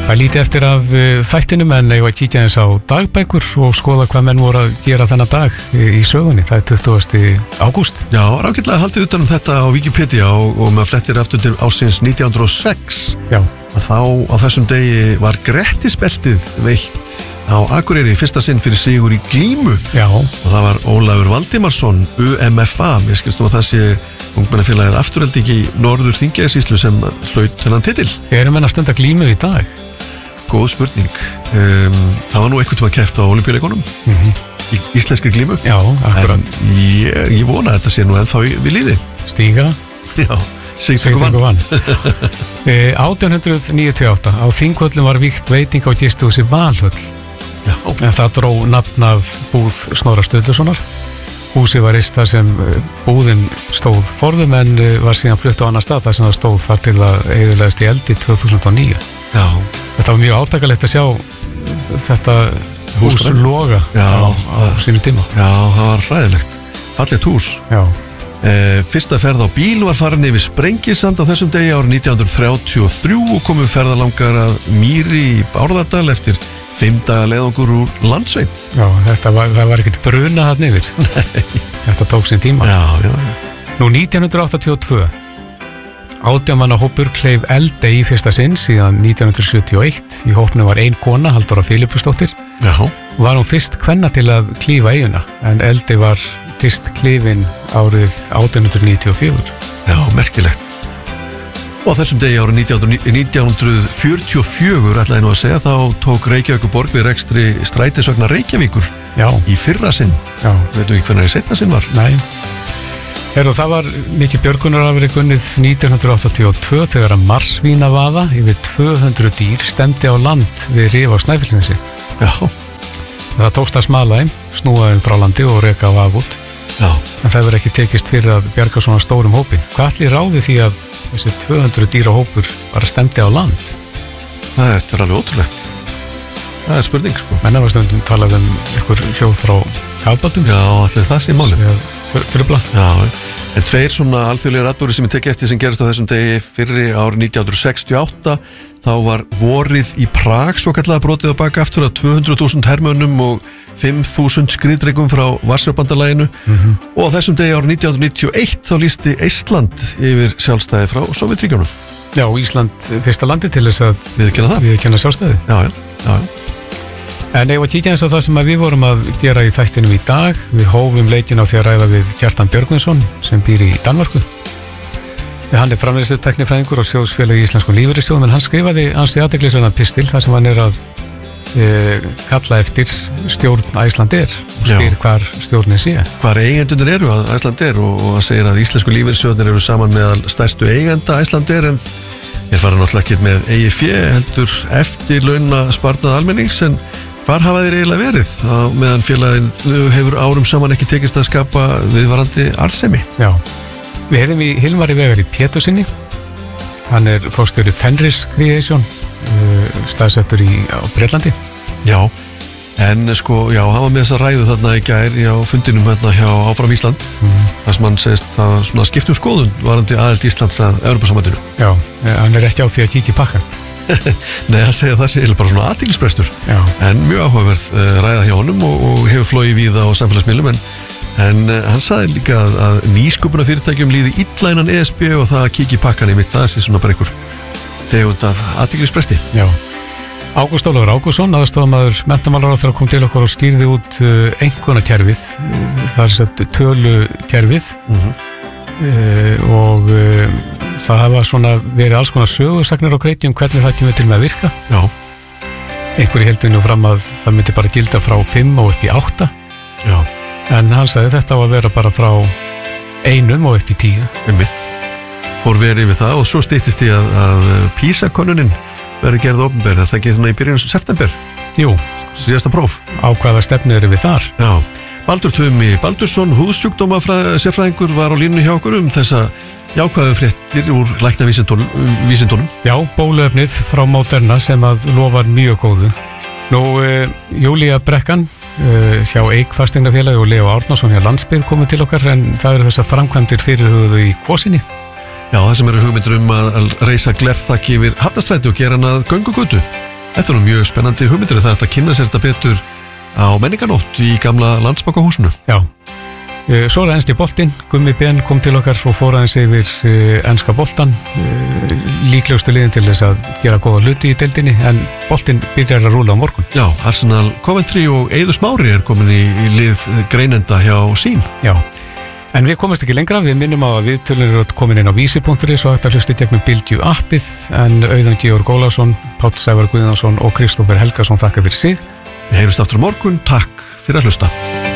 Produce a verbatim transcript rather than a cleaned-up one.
Það er lítið eftir af þættinum en ég var að kíkja eins á dagbækur og skoða hvað menn voru að gera þennan dag í sögunni. Það er tuttugasta ágúst. Já, rákillega haldið utan um þetta á Wikipedia og, og maður flettir aftur til ásins nítján hundruð og sex. Já. Þá á þessum degi var Grettisbeltið veitt á Akureyri fyrsta sinn fyrir sigur í glímu. Já. Og það var Ólafur Valdimarsson, U M F A. Mér skilst nú að það sé ungmennafélagið Afturelding í Norður Þingeyjarsýslu sem hlaut þennan titil. Erum menn að stunda glímu í dag? Góð spurning. Um, það var nú einhvern tíma keppt á Ólympíuleikunum. Mm-hmm. Í íslenskri glímu. Já, akkurat. En ég, ég vona að þetta sé nú ennþá í, við líði. Stíga. Já, Sigtryggur vann. e, átján hundruð níutíu og átta á Þingvöllum var vígt veiting á gistihúsi Valhöll. Já. En það dró nafn af búð Snorra Sturlusonar. Húsið var reist þar sem búðin stóð forðum en var síðan flutt á annar stað þar sem það stóð þar til að eyðilegast í eldi tvö þúsund og níu. Já. Þetta var mjög átakalegt að sjá þetta hús loga já, á, á sínu tíma. Já, það var hræðilegt. Fallegt hús. Já. E, fyrsta ferð á bíl var farin yfir Sprengisand á þessum degi árið nítján hundruð þrjátíu og þrjú og komu ferðalangar að Mýri í Bárðardal eftir fimm daga leiðangur úr landsveit. Já, þetta var, það var ekkert bruna þarna yfir. Nei. Þetta tók sín tíma. Já, já, já. Nú nítján hundruð áttatíu og tvö átján manna hópur kleif Eldey í fyrsta sinn síðan nítján hundruð sjötíu og eitt. Í hópnum var ein kona, Halldóra Filipusdóttir. Já. Var hún fyrst kvenna til að klífa eyjuna en Eldey var fyrst klifin árið átján hundruð níutíu og fjögur. Já, merkilegt. Og á þessum degi árið nítján hundruð fjörutíu og fjögur ætlaði nú að segja þá tók Reykjavíkurborg við rekstri strætisvagna Reykjavíkur. Já. Í fyrra sinn. Já. Veitum við hvernig seinna sinn var? Nei. Heru, það var mikið björgunarafrið gunnið nítján hundruð áttatíu og tvö þegar að marsvínavaða yfir tvö hundruð dýr stemdi á land við Rif á Snæfellsnesi. Já. Það tókst að smala þeim, snúa þeim frá landi og reka af út. Já. En það verður ekki tekist fyrir að bjarga svona stórum hópi. Hvað ætli ráði því að þessi tvö hundruð dýra hópur bara stemdi á land? Það er, er alveg ótrúlegt. Það er spurning, sko. Menna var stundum talað um ykkur hljóð frá kafbátum. Já, allir það sé málið. Trubla. Já, en tveir svona alþjóðlegir atburðir sem ég tekið eftir sem gerist á þessum degi fyrri árið nítján hundruð sextíu og átta. Þá var vorið í Prag svo kallaða brotið á baka aftur að tvö hundruð þúsund hermönnum og fimm þúsund skriðdregum frá Varsjárbandalaginu. Mm-hmm. Og á þessum degi árið nítján hundruð níutíu og eitt þá lýsti Eistland yfir sjálfstæði frá Sovétríkjunum. Já, Ísland fyrsta landi til þess að viðurkenna það. Viðurkenna sjálfstæði. Já, já, já. En ég var kíkja eins á það sem við vorum að gera í þættinum í dag. Við hófum leikin á því að ræða við Kjartan Björgvinsson sem býr í Danmörku. Hann er framleiðsluteknifræðingur og sjóðsfélagi í Íslenskum lífeyrissjóðum en hann skrifaði ansi athyglisverðan pistil þar sem hann er að e, kalla eftir stjórn Icelandair og spyr hvar stjórnin sé. Hvar eigendunir eru að Icelandair og, og hann segir að Íslensku lífeyrissjóðunir eru saman meðal stærstu eigenda Icelandair en ég fara náttúrulega ekki með eigið fé heldur eftir launa sparnað almennings en hvar hafa þeir eiginlega verið á meðan félagin hefur árum saman ekki tekist að skapa viðvarandi arðsemi? Já, við heyrðum í Hilmari Vegari Pétursinni. Hann er forstjóri Fenris Creation, staðsettur í á Bretlandi. Já, en sko, já, hann var með þessa ræðu þarna í gær á fundinum hérna hjá Áfram Ísland. Mm. Þar sem hann segist að svona skiptum skoðun varandi aðild Íslands að Evrópusambandinu. Já, hann er ekki á því að kíkja í pakkan. Nei, það segja það sé bara svona athyglisbrestur en mjög áhugaverð uh, ræða hjá honum og, og hefur flogið víða á samfélagsmiðlum en, en uh, hann sagði líka að, að nýsköpuna fyrirtækjum líði illa innan E S B og það að kíkja í pakkan í mitt það sé svona bara einhver tegund af athyglisbresti. Já. Ágúst Ólafur Ágússon, aðstofamaður menntamálaráðherra kom til okkur og skýrði út uh, einkunnakerfið, uh, það er sett tölukerfið mm-hmm. uh, og uh, það hafa svona verið alls konar sögursagnir á kreiti um hvernig það kemur til með að virka. Já. Einhverju heldur nú fram að það myndi bara gilda frá fimm og upp í átta. Já. En hann sagði þetta á að vera bara frá einum og upp í tíu. Einmitt. Fór verið við það og svo styttist í að, að PISA-könnunin verið gerð opinber. Það gerir hérna í byrjun september. Jú. Síðasta próf. Á hvaða stefnu eru við þar? Já. Baldur Tumi Baldursson, húðsjúkdómafræðsérfræðingur var á línu hjá okkur um þessa jákvæðu fréttir úr læknavísindunum. Já, bóluefnið frá Moderna sem að lofar mjög góðu. Nú, uh, Júlía Brekkan uh, hjá Eik fasteignafélagi og Leo Árnason hjá Landsbyggð komið til okkar en það eru þessar framkvæmdir fyrirhuguðu í Kvosinni. Já, það sem eru hugmyndur um að reisa glerþakki yfir Hafnarstræti og gera hann að göngugötu. Þetta er nú mjög spennandi hugmyndir, það er að kynna sér þetta betur á menninganótt í gamla Landsbankahúsinu. Já, svo er ennski boltinn, Gummi Ben kom til okkar og fór aðeins yfir ennska boltan, líklegustu liðin til þess að gera góða hluti í deildinni, en boltinn byrjar að rúla á morgun. Já, Arsenal Coventry og Eiður Smári er komin í, í lið greinenda hjá sín. Já, en við komumst ekki lengra, við minnum á að viðtölunir eru komin inn á vísi punktur is og hægt að hlusta í gegnum Bylgju appið, en Auðun Georg Ólafsson, Páll Sævar Guðjónsson og Kristófer Helgason þakka fyrir sig. Við heyrumst aftur á morgun, takk fyrir að hlusta.